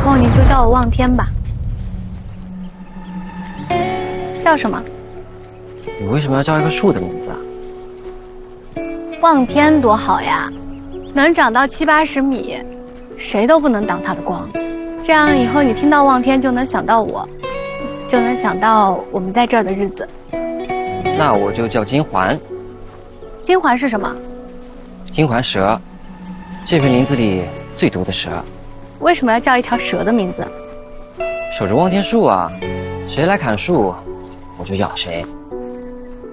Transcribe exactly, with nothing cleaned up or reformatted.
后你就叫我望天吧。笑什么？ 你为什么要叫一棵树的名字啊？ 望天多好呀，能长到七八十米，谁都不能挡它的光。这样以后你听到望天就能想到我，就能想到我们在这儿的日子。 那我就叫金环。 金环是什么？ 金环蛇，这片林子里最毒的蛇。 为什么要叫一条蛇的名字？ 守着望天树啊，谁来砍树，我就咬谁。